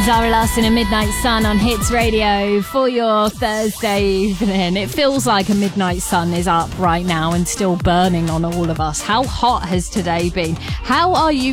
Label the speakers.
Speaker 1: Zara Larsson and Midnight Sun on Hits Radio for your Thursday evening. It feels like a midnight sun is up right now and still burning on all of us. How hot has today been? How are you